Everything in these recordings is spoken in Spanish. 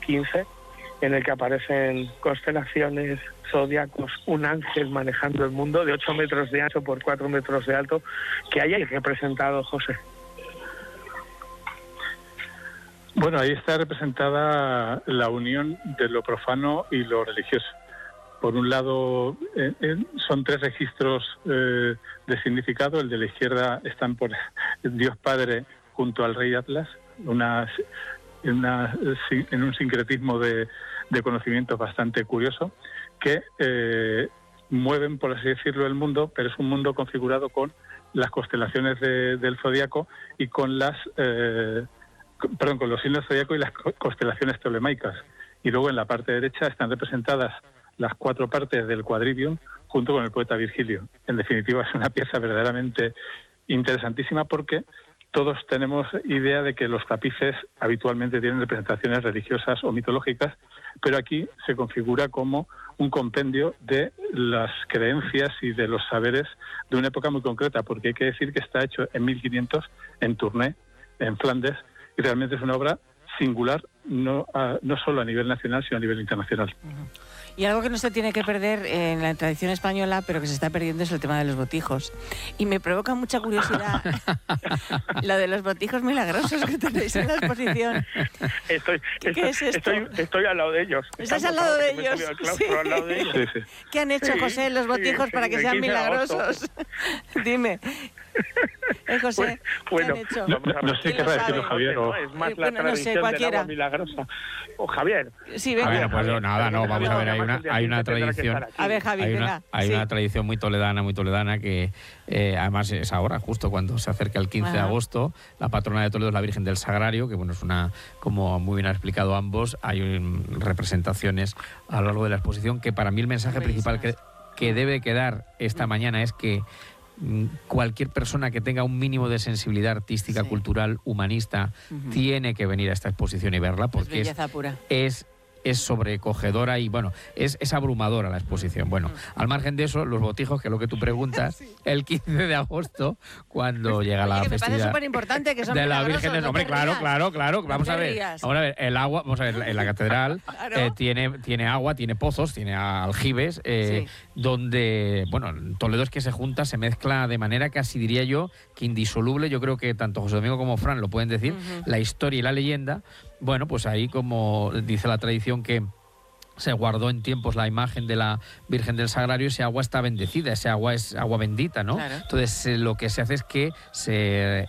15, en el que aparecen constelaciones, zodiacos, un ángel manejando el mundo de 8 metros de ancho por 4 metros de alto, que hay representado, José. Bueno, ahí está representada la unión de lo profano y lo religioso. Por un lado, son 3 registros de significado. El de la izquierda están por Dios Padre junto al Rey Atlas, en un sincretismo de conocimiento bastante curioso, que mueven, por así decirlo, el mundo, pero es un mundo configurado con las constelaciones del zodiaco y con con los signos zodiaco y las constelaciones ptolemaicas. Y luego en la parte derecha están representadas las 4 partes del Quadrivium junto con el poeta Virgilio. En definitiva, es una pieza verdaderamente interesantísima porque todos tenemos idea de que los tapices habitualmente tienen representaciones religiosas o mitológicas, pero aquí se configura como un compendio de las creencias y de los saberes de una época muy concreta, porque hay que decir que está hecho en 1500 en Tournai, en Flandes, y realmente es una obra singular, no solo a nivel nacional, sino a nivel internacional. Y algo que no se tiene que perder en la tradición española, pero que se está perdiendo, es el tema de los botijos. Y me provoca mucha curiosidad lo de los botijos milagrosos que tenéis en la exposición. ¿Qué es esto? Estoy al lado de ellos. ¿Estás al lado de ellos? Sí. Al lado de ellos. Sí. ¿Qué han hecho, José, los botijos para que sean milagrosos? Dime. José, bueno, ¿qué han hecho? No sé qué va a decirlo, Javier. Es más la tradición del agua milagrosa. O Javier. Sí, venga. Javier, pues nada, vamos a ver, hay una tradición. A ver, Javi, venga. Hay una tradición muy toledana que además es ahora, justo cuando se acerca el 15 de agosto, la patrona de Toledo es la Virgen del Sagrario, que bueno, es una, como muy bien han explicado ambos, hay representaciones a lo largo de la exposición, que para mí el mensaje principal que debe quedar esta mañana es que cualquier persona que tenga un mínimo de sensibilidad artística, cultural, humanista, tiene que venir a esta exposición y verla, porque es sobrecogedora y bueno, es abrumadora la exposición. Bueno, al margen de eso, los botijos, que es lo que tú preguntas, el 15 de agosto, cuando llega la festividad, me parece súper importante que son de la Virgen del Nombre, claro. Vamos a ver, el agua, en la catedral tiene agua, tiene pozos, tiene aljibes, donde, bueno, en Toledo es que se junta, se mezcla de manera casi, diría yo, que indisoluble. Yo creo que tanto José Domingo como Fran lo pueden decir, la historia y la leyenda. Bueno, pues ahí, como dice la tradición, que se guardó en tiempos la imagen de la Virgen del Sagrario, ese agua está bendecida, ese agua es agua bendita, ¿no? Claro. Entonces lo que se hace es que se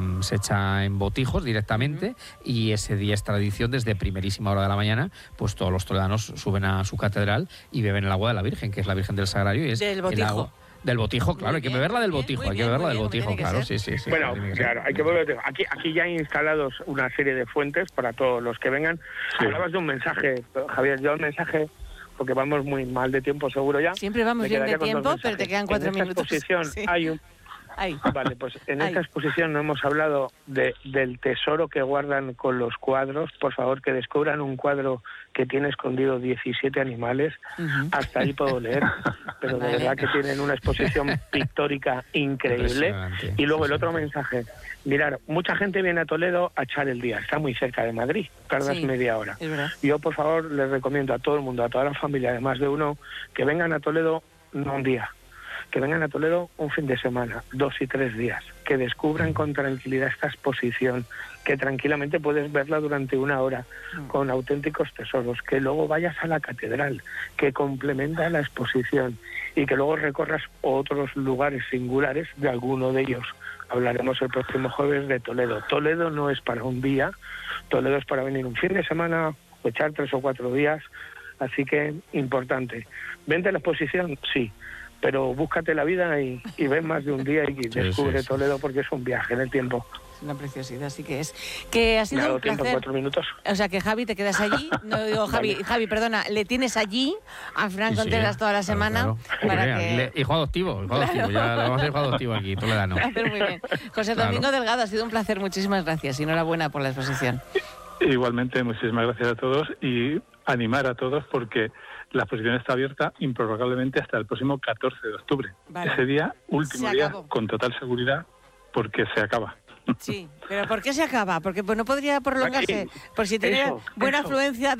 echa en botijos directamente y ese día es tradición, desde primerísima hora de la mañana, pues todos los toledanos suben a su catedral y beben el agua de la Virgen, que es la Virgen del Sagrario, y es del botijo. El agua del botijo, claro, hay que beberla del botijo, claro, sí. Bueno, claro, hay que beberla. Aquí ya hay instalados una serie de fuentes para todos los que vengan. Sí. Hablabas de un mensaje, Javier, yo el mensaje, porque vamos muy mal de tiempo seguro ya. Siempre vamos bien de tiempo, pero te quedan 4 minutos. En esta exposición hay un... Vale, pues en esta exposición no hemos hablado del tesoro que guardan con los cuadros. Por favor, que descubran un cuadro que tiene escondido 17 animales. Hasta ahí puedo leer, pero de verdad que tienen una exposición pictórica increíble. Y luego el otro mensaje. Mirar, mucha gente viene a Toledo a echar el día. Está muy cerca de Madrid, tardas media hora. Yo, por favor, les recomiendo a todo el mundo, a toda la familia, de más de uno, que vengan a Toledo no un día, que vengan a Toledo un fin de semana, 2 y 3 días, que descubran con tranquilidad esta exposición, que tranquilamente puedes verla durante 1 hora, con auténticos tesoros, que luego vayas a la catedral, que complementa la exposición, y que luego recorras otros lugares singulares, de alguno de ellos hablaremos el próximo jueves de Toledo. Toledo no es para un día, Toledo es para venir un fin de semana, o echar 3 o 4 días, así que importante. ¿Vente a la exposición? Sí. Pero búscate la vida y ven más de un día y descubre Toledo, porque es un viaje en el tiempo. Es una preciosidad, así que es. Que ha sido un placer. 4 minutos. O sea que, Javi, te quedas allí. No digo, Javi, perdona, le tienes allí a Fran Contreras toda la semana. Claro. Para que... Hijo adoptivo, ya le vamos a hacer hijo adoptivo aquí, toledano. Muy bien. José Domingo Delgado, ha sido un placer, muchísimas gracias y enhorabuena por la exposición. Igualmente, muchísimas gracias a todos y animar a todos porque la exposición está abierta improrrogablemente hasta el próximo 14 de octubre. Vale. Ese día, último día, con total seguridad, porque se acaba. Sí, pero ¿por qué se acaba? Porque pues no podría prolongarse, por si tiene buena afluencia